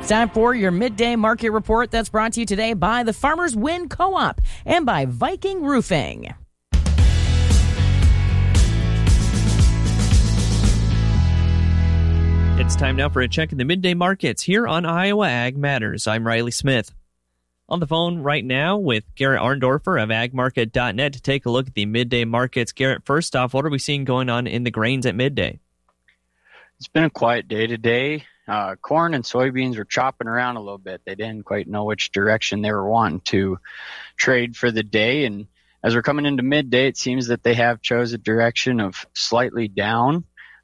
It's time for your midday market report that's brought to you today by the Farmers Win Co-op and by Viking Roofing. It's time now for a check in the midday markets here on Iowa Ag Matters. I'm Riley Smith. On the phone right now with Garrett Arndorfer of agmarket.net to take a look at the midday markets. Garrett, first off, what are we seeing going on in the grains at midday? It's been a quiet day today. Corn and soybeans were chopping around a little bit. They didn't quite know which direction they were wanting to trade for the day. And as we're coming into midday, it seems that they have chose a direction of slightly down.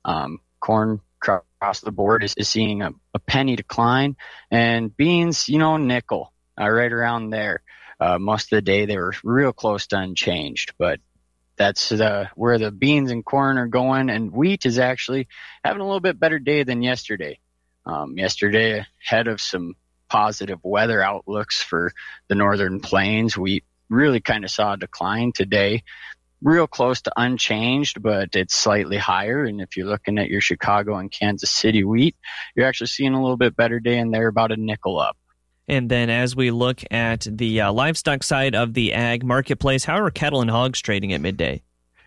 Corn across the board is seeing a penny decline. And beans, nickel. Right around there. Most of the day they were real close to unchanged, but that's where the beans and corn are going. And wheat is actually having a little bit better day than yesterday. Yesterday, ahead of some positive weather outlooks for the northern plains, wheat really kind of saw a decline today. Real close to unchanged, but it's slightly higher. And if you're looking at your Chicago and Kansas City wheat, you're actually seeing a little bit better day in there, about a nickel up. And then as we look at the livestock side of the ag marketplace, how are cattle and hogs trading at midday?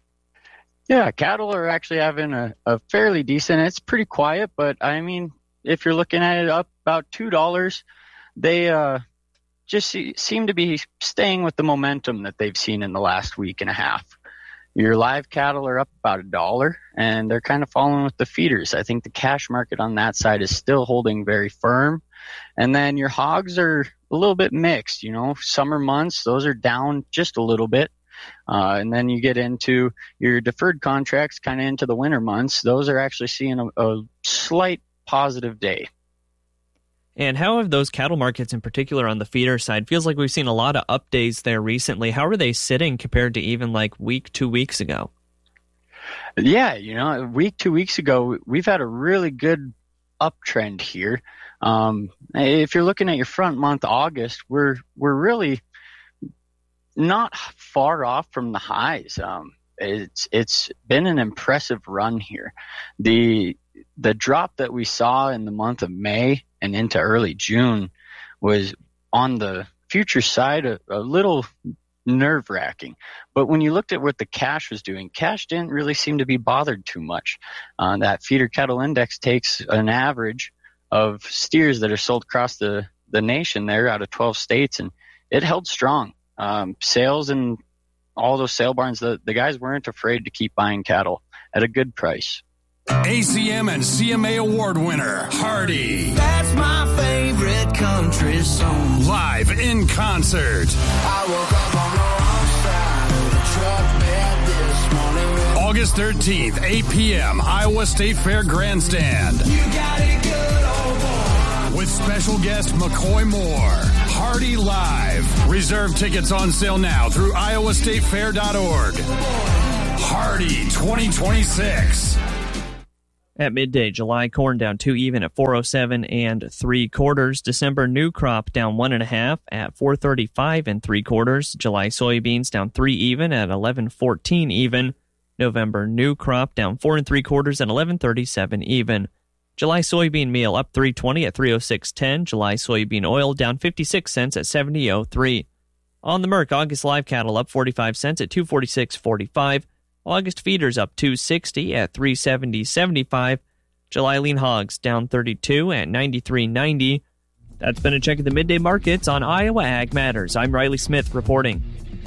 Yeah, cattle are actually having a fairly decent, it's pretty quiet, but I mean, if you're looking at it up about $2, they just seem to be staying with the momentum that they've seen in the last week and a half. Your live cattle are up about $1, and they're kind of following with the feeders. I think the cash market on that side is still holding very firm. And then your hogs are a little bit mixed, summer months, those are down just a little bit. And then you get into your deferred contracts kind of into the winter months. Those are actually seeing a slight positive day. And how have those cattle markets in particular on the feeder side? Feels like we've seen a lot of up days there recently. How are they sitting compared to even like 2 weeks ago? Yeah, 2 weeks ago, we've had a really good uptrend here. If you're looking at your front month, August, we're really not far off from the highs. It's been an impressive run here. The drop that we saw in the month of May and into early June was on the future side a little nerve-wracking. But when you looked at what the cash was doing, cash didn't really seem to be bothered too much. That feeder cattle index takes an average of steers that are sold across the nation there out of 12 states, and it held strong. Sales and all those sale barns, the guys weren't afraid to keep buying cattle at a good price. ACM and CMA award winner, Hardy. That's my favorite country song. Live in concert. I woke up on the wrong side of the truck bed this morning. August 13th, 8 p.m., Iowa State Fair Grandstand. You got it good, old boy. With special guest McCoy Moore. Hardy Live. Reserve tickets on sale now through iowastatefair.org. Hardy 2026. At midday, July corn down 2 even at 407 3/4. December new crop down 1.5 at 435 3/4. July soybeans down 3 even at 1114 even. November new crop down 4 3/4 at 1137 even. July soybean meal up 320 at 306.10. July soybean oil down 56 cents at 70.03. On the Merc, August live cattle up 45 cents at 246.45. August feeders up 260 at 370.75. July lean hogs down 32 at 93.90. That's been a check of the midday markets on Iowa Ag Matters. I'm Riley Smith reporting.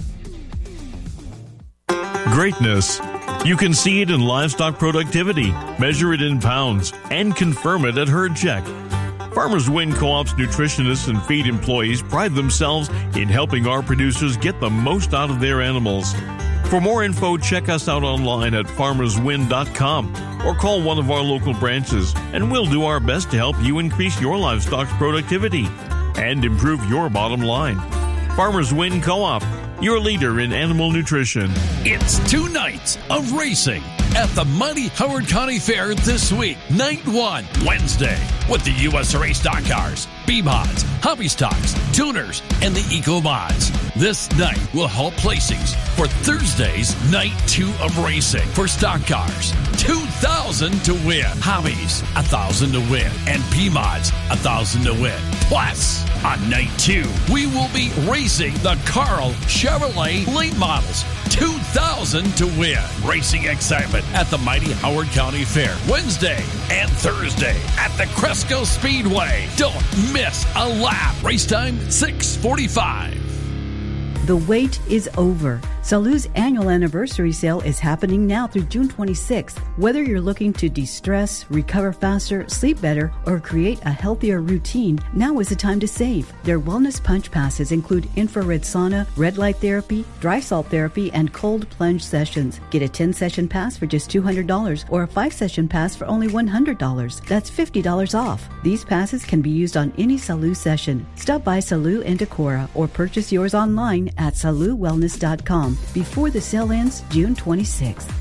Greatness. You can see it in livestock productivity, measure it in pounds, and confirm it at Herd Check. Farmers Win Co-op's nutritionists and feed employees pride themselves in helping our producers get the most out of their animals. For more info, check us out online at farmerswin.com or call one of our local branches, and we'll do our best to help you increase your livestock's productivity and improve your bottom line. Farmers Win Co-op, your leader in animal nutrition. It's 2 nights of racing at the mighty Howard County Fair this week. Night 1, Wednesday, with the U.S. Race Stock Cars. B-Mods, Hobby Stocks, Tuners, and the Eco Mods. This night will hold placings for Thursday's Night 2 of Racing for stock cars. $2,000 to win. Hobbies, $1,000 to win. And B-Mods, $1,000 to win. Plus, on Night 2, we will be racing the Carl Chevrolet late models. $2,000 to win. Racing excitement at the mighty Howard County Fair, Wednesday and Thursday at the Cresco Speedway. Don't miss a lap. Race time 6:45. The wait is over. Salu's annual anniversary sale is happening now through June 26th. Whether you're looking to de-stress, recover faster, sleep better, or create a healthier routine, now is the time to save. Their wellness punch passes include infrared sauna, red light therapy, dry salt therapy, and cold plunge sessions. Get a 10-session pass for just $200 or a 5-session pass for only $100. That's $50 off. These passes can be used on any Salu session. Stop by Salu in Decorah or purchase yours online at saluwellness.com before the sale ends June 26th.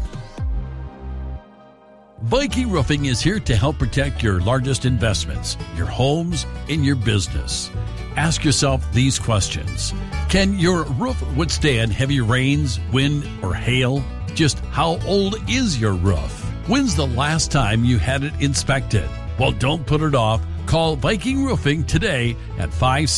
Viking Roofing is here to help protect your largest investments, your homes, and your business. Ask yourself these questions. Can your roof withstand heavy rains, wind, or hail? Just how old is your roof? When's the last time you had it inspected? Well, don't put it off. Call Viking Roofing today at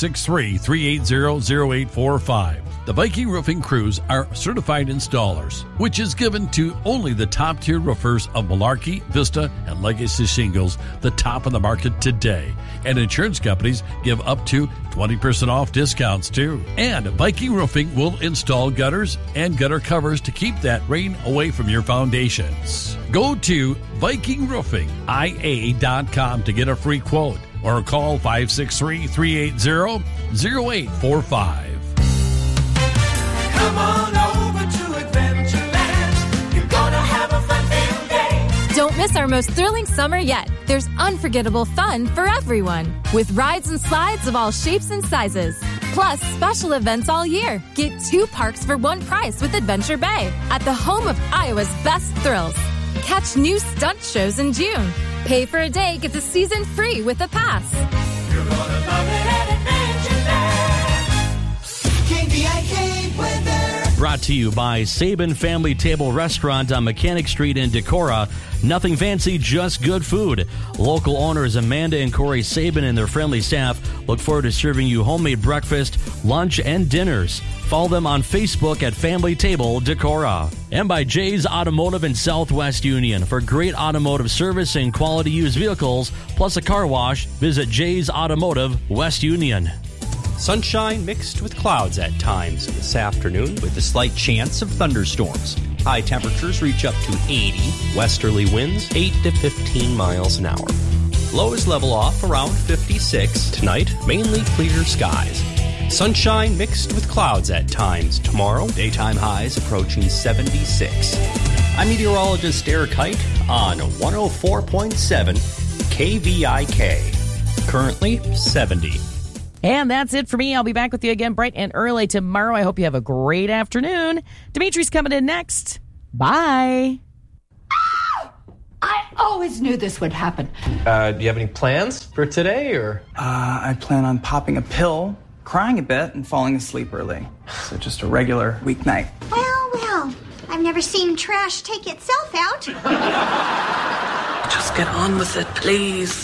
563-380-0845. The Viking Roofing crews are certified installers, which is given to only the top-tier roofers of Malarkey, Vista, and Legacy Shingles, the top of the market today. And insurance companies give up to 20% off discounts, too. And Viking Roofing will install gutters and gutter covers to keep that rain away from your foundations. Go to VikingRoofingIA.com to get a free quote or call 563-380-0845. Come on over to Adventureland. You're gonna have a fun-filled day. Don't miss our most thrilling summer yet. There's unforgettable fun for everyone, with rides and slides of all shapes and sizes. Plus, special events all year. Get 2 parks for 1 price with Adventure Bay at the home of Iowa's best thrills. Catch new stunt shows in June. Pay for a day, get the season free with a pass. You're gonna love it at Adventureland. KVIK weather. Brought to you by Sabin Family Table Restaurant on Mechanic Street in Decorah. Nothing fancy, just good food. Local owners Amanda and Corey Sabin and their friendly staff look forward to serving you homemade breakfast, lunch, and dinners. Follow them on Facebook at Family Table Decorah. And by Jay's Automotive in Southwest Union. For great automotive service and quality used vehicles, plus a car wash, visit Jay's Automotive, West Union. Sunshine mixed with clouds at times this afternoon with a slight chance of thunderstorms. High temperatures reach up to 80. Westerly winds 8 to 15 miles an hour. Lows level off around 56. Tonight, mainly clear skies. Sunshine mixed with clouds at times tomorrow. Daytime highs approaching 76. I'm meteorologist Eric Height on 104.7 KVIK. Currently 70. And that's it for me. I'll be back with you again bright and early tomorrow. I hope you have a great afternoon. Dimitri's coming in next. Bye. I always knew this would happen. Do you have any plans for today, or? I plan on popping a pill, crying a bit, and falling asleep early. So just a regular weeknight. Well, I've never seen trash take itself out. Just get on with it, please.